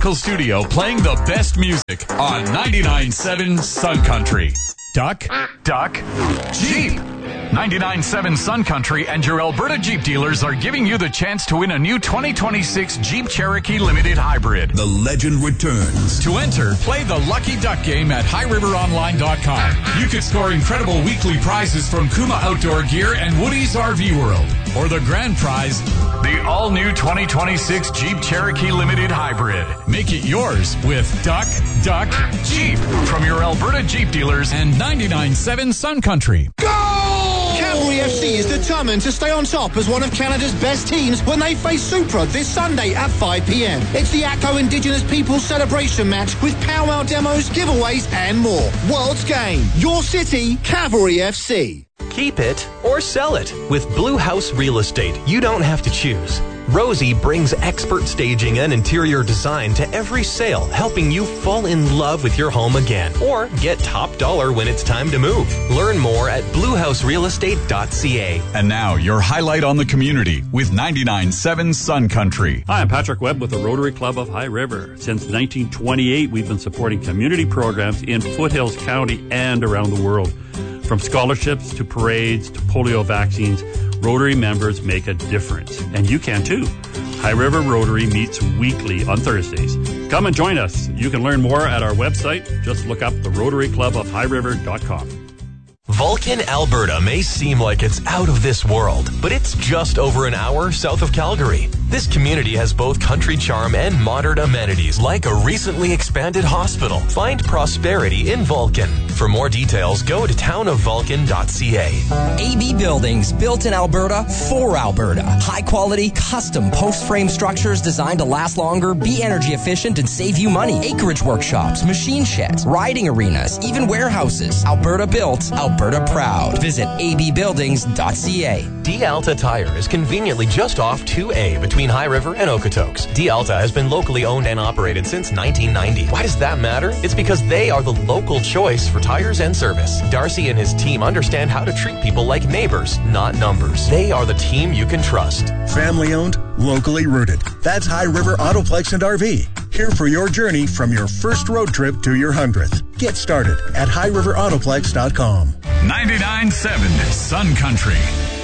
Medical Studio, playing the best music on 99.7 Sun Country. Duck, Jeep. 99.7 Sun Country and your Alberta Jeep dealers are giving you the chance to win a new 2026 Jeep Cherokee Limited Hybrid. The legend returns. To enter, play the Lucky Duck game at highriveronline.com. You could score incredible weekly prizes from Kuma Outdoor Gear and Woody's RV World. Or the grand prize, the all-new 2026 Jeep Cherokee Limited Hybrid. Make it yours with Duck, Jeep. From your Alberta Jeep dealers and 99.7 Sun Country. Go! Cavalry FC is determined to stay on top as one of Canada's best teams when they face Supra this Sunday at 5 p.m. It's the ATCO Indigenous Peoples Celebration match with powwow demos, giveaways and more. World's game. Your city, Cavalry FC. Keep it or sell it. With Blue House Real Estate, you don't have to choose. Rosie brings expert staging and interior design to every sale, helping you fall in love with your home again or get top dollar when it's time to move. Learn more at bluehouserealestate.ca. And now, your highlight on the community with 99.7 Sun Country. Hi, I'm Patrick Webb with the Rotary Club of High River. Since 1928, we've been supporting community programs in Foothills County and around the world. From scholarships to parades to polio vaccines, Rotary members make a difference. And you can too. High River Rotary meets weekly on Thursdays. Come and join us. You can learn more at our website. Just look up the Rotary Club of highriver.com. Vulcan, Alberta may seem like it's out of this world, but it's just over an hour south of Calgary. This community has both country charm and modern amenities like a recently expanded hospital. Find prosperity in Vulcan. For more details, go to townofvulcan.ca. AB Buildings, built in Alberta for Alberta. High quality, custom post frame structures designed to last longer, be energy efficient, and save you money. Acreage workshops, machine sheds, riding arenas, even warehouses. Alberta built, Alberta proud. Visit abbuildings.ca. D-Alta Tire is conveniently just off 2A between High River and Okotoks. D-Alta has been locally owned and operated since 1990. Why does that matter? It's because they are the local choice for tires and service. Darcy and his team understand how to treat people like neighbors, not numbers. They are the team you can trust. Family owned, locally rooted. That's High River Autoplex and RV. Here for your journey from your first road trip to your 100th. Get started at highriverAutoplex.com. 99.7 Sun Country.